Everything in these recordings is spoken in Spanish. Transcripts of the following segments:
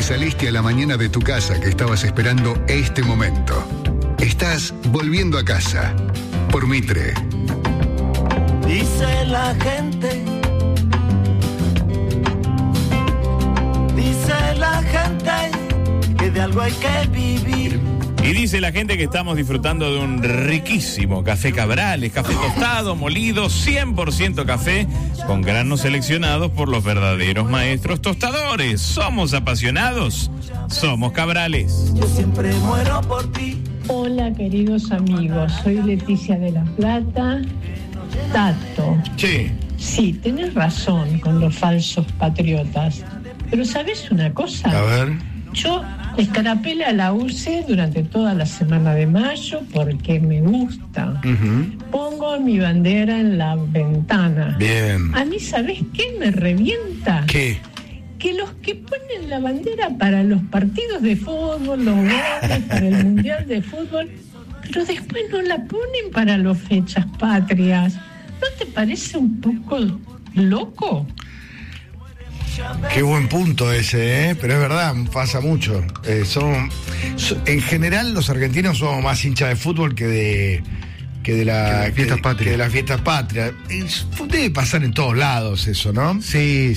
saliste a la mañana de tu casa que estabas esperando este momento. Estás volviendo a casa por Mitre. Dice la gente que de algo hay que vivir. Y dice la gente que estamos disfrutando de un riquísimo café Cabrales, café tostado, molido, 100% café, con granos seleccionados por los verdaderos maestros tostadores. Somos apasionados, somos Cabrales. Yo siempre muero por ti. Hola, queridos amigos, soy Leticia de La Plata. Tato. Sí, tenés razón con los falsos patriotas. Pero ¿sabés una cosa? A ver. Yo Escarapela la usé durante toda la semana de mayo porque me gusta. Pongo mi bandera en la ventana. Bien. A mí, ¿sabés qué me revienta? ¿Qué? Que los que ponen la bandera para los partidos de fútbol, los goles, para el Mundial de Fútbol, pero después no la ponen para las fechas patrias. ¿No te parece un poco loco? Qué buen punto ese, pero es verdad, pasa mucho. En general los argentinos somos más hinchas de fútbol que de las fiestas patrias. Debe pasar en todos lados eso, ¿no? Sí.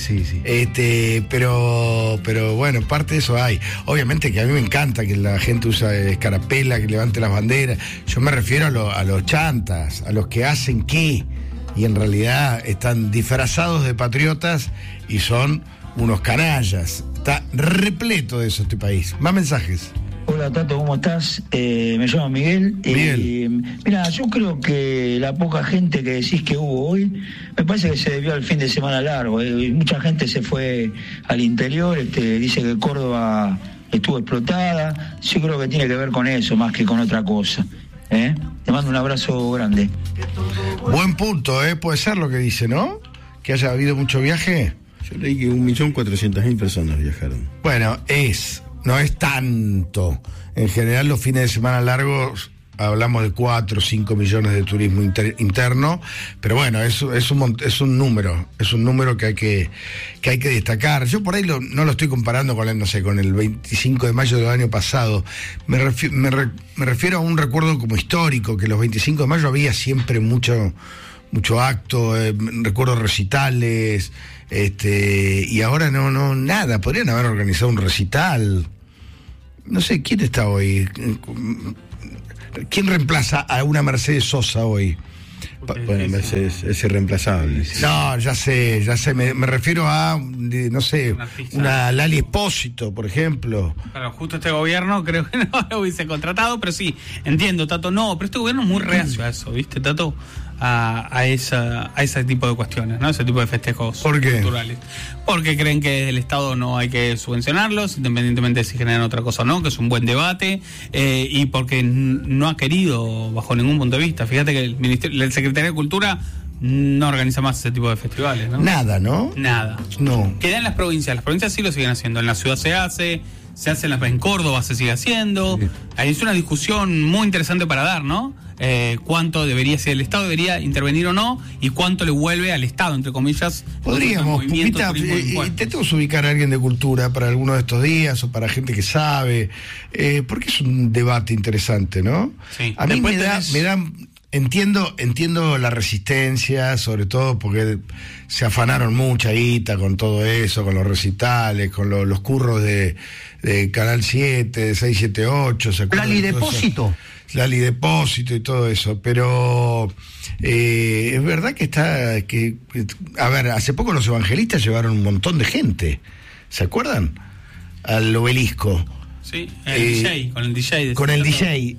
Pero bueno, parte de eso hay. Obviamente que a mí me encanta que la gente use escarapela, que levante las banderas. Yo me refiero a los chantas, a los que hacen qué. Y en realidad están disfrazados de patriotas y son unos canallas. Está repleto de eso este país. Más mensajes. Hola Tato, ¿cómo estás? Me llamo Miguel. Mira, yo creo que la poca gente que decís que hubo hoy, me parece que se debió al fin de semana largo. Mucha gente se fue al interior, dice que Córdoba estuvo explotada. Yo creo que tiene que ver con eso más que con otra cosa. Te mando un abrazo grande. Buen punto, puede ser lo que dice, ¿no? Que haya habido mucho viaje. Yo leí que 1.400.000 personas viajaron. Bueno, no es tanto. En general los fines de semana largos hablamos de 4 o 5 millones de turismo interno, pero bueno, es un número que hay que destacar. Yo por ahí no lo estoy comparando con el 25 de mayo del año pasado. Me refiero a un recuerdo como histórico, que los 25 de mayo había siempre mucho acto, recuerdo recitales, y ahora no, nada. Podrían haber organizado un recital. No sé, ¿quién está hoy? ¿Quién reemplaza a una Mercedes Sosa hoy? Bueno, Mercedes es irreemplazable. No, ya sé, me refiero a, no sé, una Lali Espósito, por ejemplo. Claro, justo este gobierno creo que no lo hubiese contratado, pero sí, entiendo, Tato, no, pero este gobierno es muy reacio a eso, ¿viste, Tato? A ese tipo de cuestiones, ¿no? Ese tipo de festejos culturales. Porque creen que el Estado no hay que subvencionarlos, independientemente de si generan otra cosa o no, que es un buen debate, y porque no ha querido, bajo ningún punto de vista. Fíjate que el Secretaría de Cultura no organiza más ese tipo de festivales, ¿no? Nada, ¿no? Nada. No. Queda en las provincias sí lo siguen haciendo. En la ciudad se hace en Córdoba se sigue haciendo. Sí. Ahí es una discusión muy interesante para dar, ¿no? Cuánto debería, si el Estado debería intervenir o no, y cuánto le vuelve al Estado, entre comillas. Podríamos, Pupita, intentemos ubicar a alguien de cultura para alguno de estos días, o para gente que sabe, porque es un debate interesante, ¿no? Sí. A mí me da entiendo la resistencia, sobre todo porque se afanaron mucha guita con todo eso, con los recitales, con los curros de Canal 7, de 678, ¿se acuerdan? Lali Depósito y todo eso, pero es verdad que a ver, hace poco los evangelistas llevaron un montón de gente, ¿se acuerdan? Al obelisco. Sí, con el DJ. Con el DJ.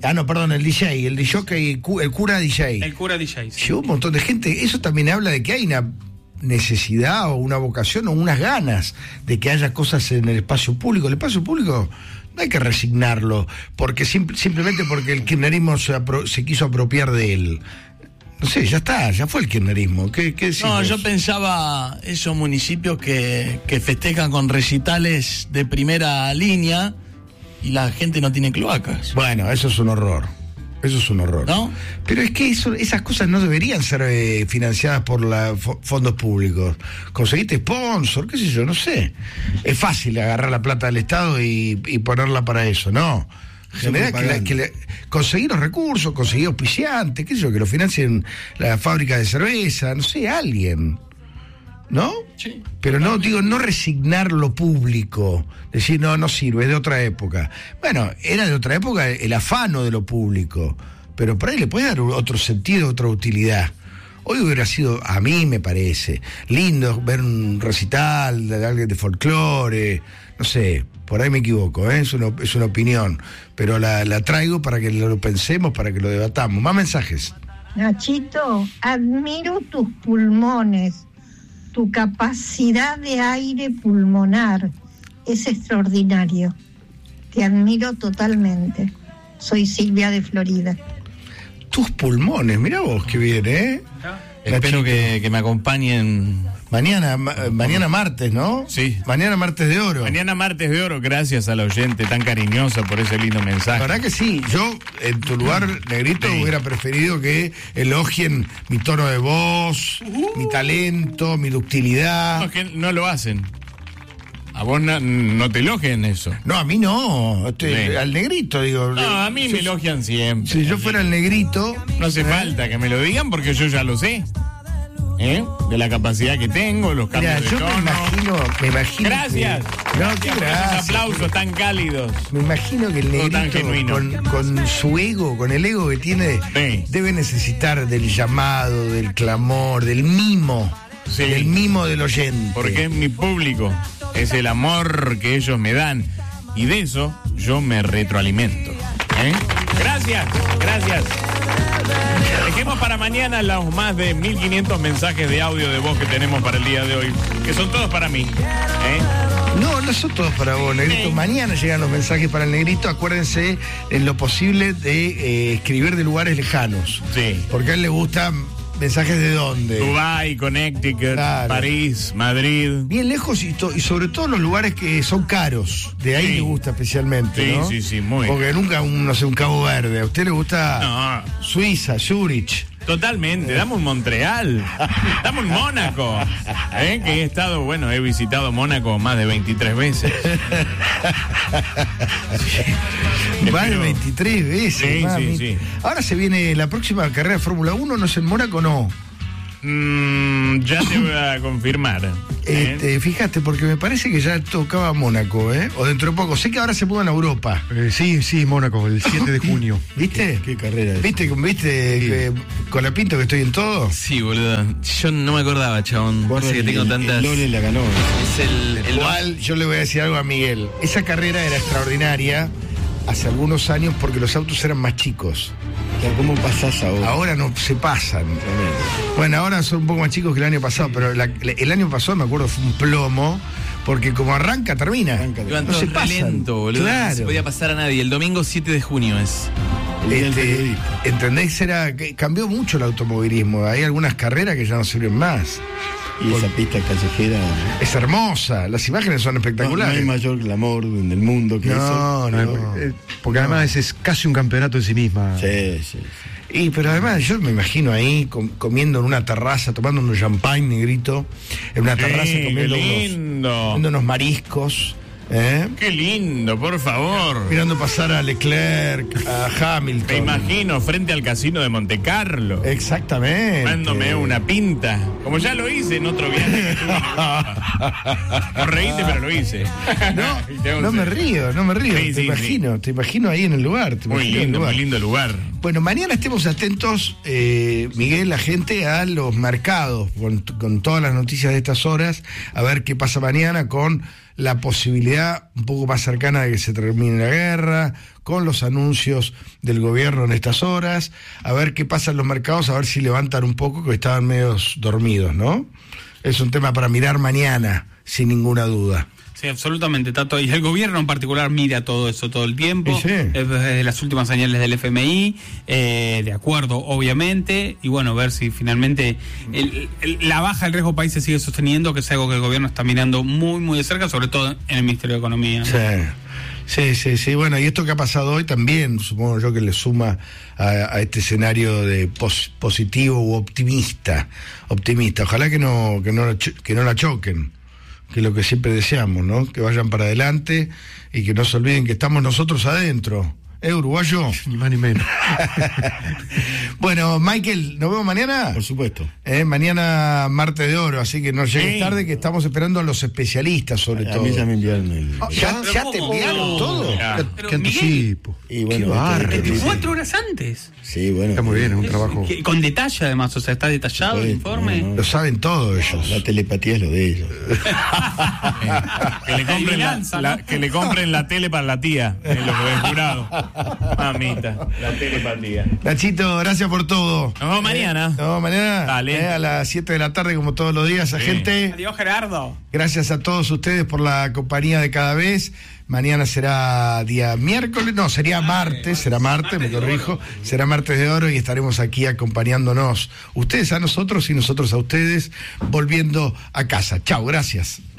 El cura DJ. El cura DJ. Sí. Llevó un montón de gente. Eso también habla de que hay una necesidad o una vocación o unas ganas de que haya cosas en el espacio público. El espacio público no hay que resignarlo porque simplemente porque el kirchnerismo se quiso apropiar de él. No sé, ya fue el kirchnerismo. ¿Qué decís vos? Yo pensaba esos municipios que festejan con recitales de primera línea y la gente no tiene cloacas. Bueno, eso es un horror. Eso es un horror. ¿No? Pero es que esas cosas no deberían ser financiadas por fondos públicos. Conseguiste sponsor, qué sé yo, no sé. Es fácil agarrar la plata del Estado y ponerla para eso, ¿no? Generar conseguir los recursos, conseguir auspiciantes, qué sé yo, que lo financien la fábrica de cerveza, no sé, alguien. ¿No? Sí. Pero no, digo, no resignar lo público, decir, no sirve, es de otra época. Bueno, era de otra época el afano de lo público, pero por ahí le puede dar otro sentido, otra utilidad. Hoy hubiera sido, a mí me parece, lindo ver un recital de alguien de folclore, no sé, por ahí me equivoco, es una opinión, pero la traigo para que lo pensemos, para que lo debatamos. Más mensajes. Nachito, admiro tus pulmones. Tu capacidad de aire pulmonar es extraordinario. Te admiro totalmente. Soy Silvia de Florida. Tus pulmones, mirá vos qué bien, ¿eh? Espero que me acompañen. Mañana martes, ¿no? Sí. Mañana martes de oro. Mañana martes de oro, gracias a la oyente tan cariñosa por ese lindo mensaje. La verdad que sí, yo en tu lugar, Negrito, hubiera preferido que elogien mi tono de voz, mi talento, mi ductilidad. No, es que no lo hacen. A vos no te elogian eso. No, a mí no. Sí. Al Negrito, digo. No, a mí me elogian siempre. Si yo fuera el Negrito... No hace falta que me lo digan porque yo ya lo sé. De la capacidad que tengo, los cambios de tono. Me imagino. Gracias. Gracias por esos aplausos tan cálidos. Me imagino que el Negrito, con su ego, con el ego que tiene, debe necesitar del llamado, del clamor, del mimo. Sí. Del mimo del oyente. Porque es mi público. Es el amor que ellos me dan. Y de eso yo me retroalimento. Gracias. Dejemos para mañana los más de 1500 mensajes de audio de voz que tenemos para el día de hoy, que son todos para mí. No son todos para vos, Negrito. Sí. Mañana llegan los mensajes para el Negrito. Acuérdense en lo posible de escribir de lugares lejanos. Sí. Porque a él le gusta mensajes de dónde. Dubái, Connecticut, claro. París, Madrid. Bien lejos y sobre todo los lugares que son caros. De ahí le gusta especialmente, ¿no? Sí, muy. Porque nunca un Cabo Verde. A usted le gusta Suiza, Zurich. Totalmente, dame un Montreal, dame un Mónaco, que he visitado Mónaco más de 23 veces. Más de 23 veces. Sí. Ahora se viene la próxima carrera de Fórmula 1, ¿no es en Mónaco no? Ya te voy a confirmar. Fíjate, porque me parece que ya tocaba Mónaco, o dentro de poco. Sé que ahora se mudan a Europa. Sí, Mónaco, el 7 de junio. ¿Viste? ¿Qué carrera es? ¿Viste con la pinta que estoy en todo? Sí, boludo. Yo no me acordaba, chabón. Parece que tengo tantas... El Lole la ganó. Es Igual, yo le voy a decir algo a Miguel. Esa carrera era extraordinaria hace algunos años porque los autos eran más chicos. ¿Cómo pasás ahora? Ahora no se pasan. Bueno, ahora son un poco más chicos que el año pasado, pero el año pasado, me acuerdo, fue un plomo, porque como arranca, termina. No se pasa. Lento, boludo. Claro. No se podía pasar a nadie. El domingo 7 de junio es. ¿Entendés? Cambió mucho el automovilismo. Hay algunas carreras que ya no sirven más. Y esa pista callejera es hermosa, las imágenes son espectaculares. No hay mayor glamour en el mundo que eso. Porque además es casi un campeonato en sí misma. Sí. Pero además yo me imagino ahí comiendo en una terraza, tomando un champagne, Negrito, en una terraza comiendo unos mariscos. Qué lindo, por favor. Mirando pasar a Leclerc, a Hamilton. Me imagino frente al casino de Monte Carlo. Exactamente. Dándome una pinta. Como ya lo hice en otro viaje. No reíste, pero lo hice. No me río. Te imagino ahí en el lugar. Muy lindo lugar. Bueno, mañana estemos atentos, Miguel, la gente, a los mercados, con todas las noticias de estas horas, a ver qué pasa mañana con la posibilidad un poco más cercana de que se termine la guerra, con los anuncios del gobierno en estas horas, a ver qué pasa en los mercados, a ver si levantan un poco, que estaban medio dormidos, ¿no? Es un tema para mirar mañana, sin ninguna duda. Sí, absolutamente, Tato. Y el gobierno en particular mira todo eso todo el tiempo, desde las últimas señales del FMI, de acuerdo, obviamente, y bueno, ver si finalmente la baja del riesgo país se sigue sosteniendo, que es algo que el gobierno está mirando muy, muy de cerca, sobre todo en el Ministerio de Economía, ¿no? Sí, bueno, y esto que ha pasado hoy también, supongo yo que le suma a este escenario de positivo u optimista. Ojalá que no la choquen, que es lo que siempre deseamos, ¿no? Que vayan para adelante y que no se olviden que estamos nosotros adentro. Uruguayo. Ni más ni menos. Bueno, Michael, ¿nos vemos mañana? Por supuesto. Mañana martes de oro, así que no llegues tarde, que estamos esperando a los especialistas sobre todo. A mí ya me enviaron el... ¿Ya te enviaron todo? Qué anticipo. Y bueno, 4 horas antes. Sí, bueno. Está muy bien, es un trabajo. Con detalle además, o sea, está detallado el informe. Lo saben todos ellos. La telepatía es lo de ellos. Que le compren la tele para la tía, es lo que he jurado. Mamita, la telepatía. Nachito, gracias por todo. Nos vemos mañana. Nos vemos mañana. Dale. A las 7 de la tarde, como todos los días, gente. Adiós, Gerardo. Gracias a todos ustedes por la compañía de cada vez. Mañana será día miércoles, no, sería martes, me corrijo. Será martes de oro y estaremos aquí acompañándonos. Ustedes a nosotros y nosotros a ustedes, volviendo a casa. Chau, gracias.